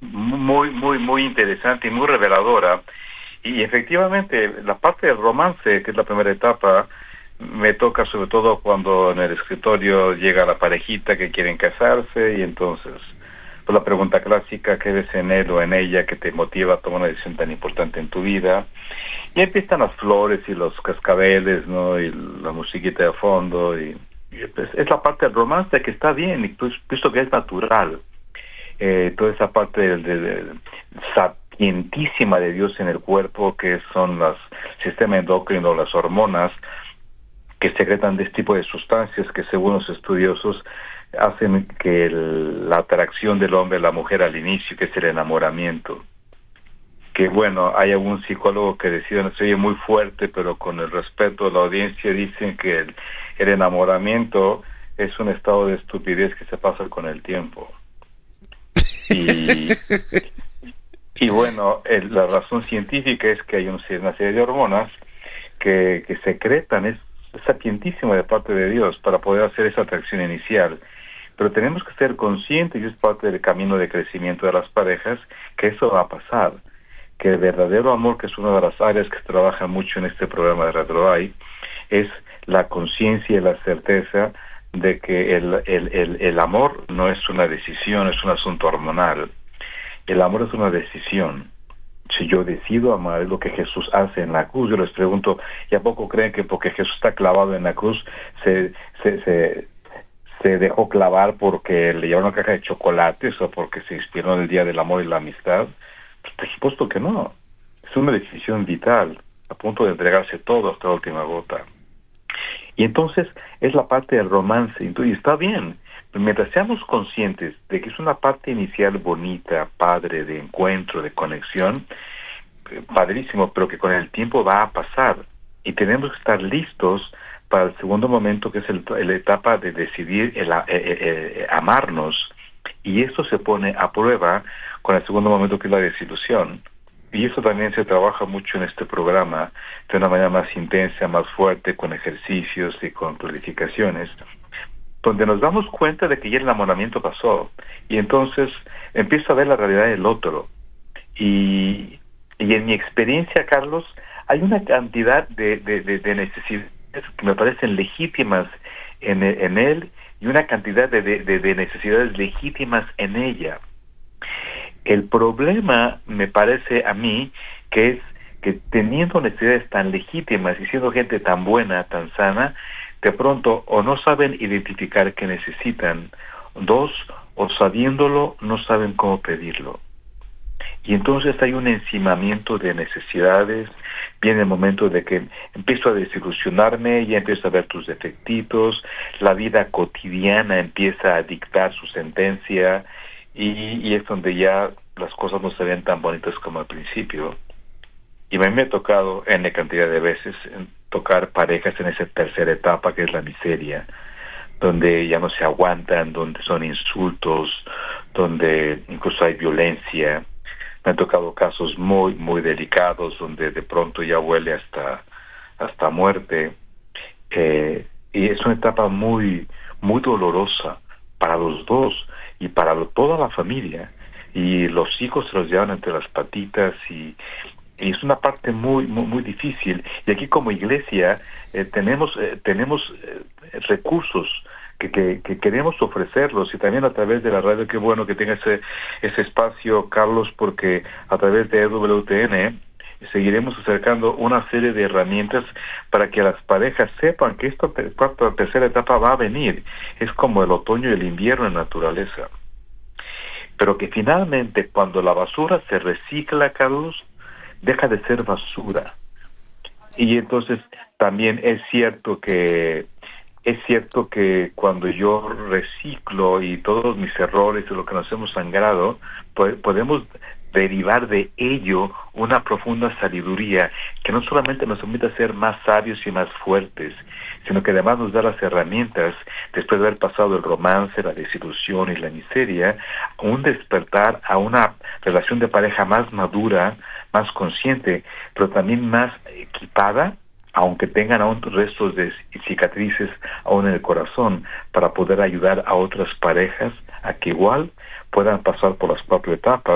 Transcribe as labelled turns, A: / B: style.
A: muy interesante y muy reveladora. Y efectivamente, la parte del romance, que es la primera etapa, me toca sobre todo cuando en el escritorio llega la parejita que quieren casarse y entonces, pues la pregunta clásica, ¿qué ves en él o en ella que te motiva a tomar una decisión tan importante en tu vida? Y empiezan las flores y los cascabeles, ¿no? Y la musiquita de fondo y pues, es la parte del romance que está bien y pues pienso que es natural. Toda esa parte de sapientísima de Dios en el cuerpo, que son los sistema endocrino, las hormonas, que secretan de este tipo de sustancias que según los estudiosos hacen que la atracción del hombre a la mujer al inicio, que es el enamoramiento. Que bueno, hay algún psicólogo que decide, no se oye muy fuerte, pero con el respeto de la audiencia dicen que el enamoramiento es un estado de estupidez que se pasa con el tiempo. Y, y bueno, la razón científica es que hay una serie de hormonas que secretan, es sapientísimo de parte de Dios para poder hacer esa atracción inicial. Pero tenemos que ser conscientes, y es parte del camino de crecimiento de las parejas, que eso va a pasar. Que el verdadero amor, que es una de las áreas que se trabaja mucho en este programa de RetroEye, es la conciencia y la certeza de que el amor no es una decisión, es un asunto hormonal. El amor es una decisión. Si yo decido amar, es lo que Jesús hace en la cruz. Yo les pregunto, ¿y a poco creen que porque Jesús está clavado en la cruz se dejó clavar porque le llevaron una caja de chocolates o porque se inspiró en el Día del Amor y la Amistad? Pues por supuesto que no. Es una decisión vital, a punto de entregarse todo hasta la última gota. Y entonces es la parte del romance, y está bien, mientras seamos conscientes de que es una parte inicial bonita, padre, de encuentro, de conexión, padrísimo, pero que con el tiempo va a pasar, y tenemos que estar listos para el segundo momento, que es la etapa de decidir amarnos, y eso se pone a prueba con el segundo momento, que es la desilusión. Y eso también se trabaja mucho en este programa de una manera más intensa, más fuerte, con ejercicios y con clarificaciones, donde nos damos cuenta de que ya el enamoramiento pasó y entonces empiezo a ver la realidad del otro. Y en mi experiencia, Carlos, hay una cantidad de necesidades que me parecen legítimas en él y una cantidad de necesidades legítimas en ella. El problema, me parece a mí, que es que teniendo necesidades tan legítimas y siendo gente tan buena, tan sana, de pronto o no saben identificar qué necesitan, dos, o sabiéndolo, no saben cómo pedirlo. Y entonces hay un encimamiento de necesidades, viene el momento de que empiezo a desilusionarme, ya empiezo a ver tus defectitos, la vida cotidiana empieza a dictar su sentencia, y es donde ya las cosas no se ven tan bonitas como al principio. Y a mí me ha tocado N cantidad de veces tocar parejas en esa tercera etapa, que es la miseria, donde ya no se aguantan, donde son insultos, donde incluso hay violencia. Me han tocado casos muy delicados, donde de pronto ya huele hasta muerte. Y es una etapa muy dolorosa para los dos y para toda la familia, y los hijos se los llevan entre las patitas, y es una parte muy difícil. Y aquí como iglesia tenemos recursos que queremos ofrecerlos, y también a través de la radio. Qué bueno que tenga ese espacio, Carlos, porque a través de EWTN seguiremos acercando una serie de herramientas para que las parejas sepan que esta tercera etapa va a venir. Es como el otoño y el invierno en naturaleza. Pero que finalmente, cuando la basura se recicla, Carlos, deja de ser basura. Y entonces también es cierto que cuando yo reciclo y todos mis errores y lo que nos hemos sangrado, podemos derivar de ello una profunda sabiduría que no solamente nos permite ser más sabios y más fuertes, sino que además nos da las herramientas, después de haber pasado el romance, la desilusión y la miseria, un despertar a una relación de pareja más madura, más consciente, pero también más equipada, aunque tengan aún restos de cicatrices aún en el corazón, para poder ayudar a otras parejas a que igual puedan pasar por las cuatro etapas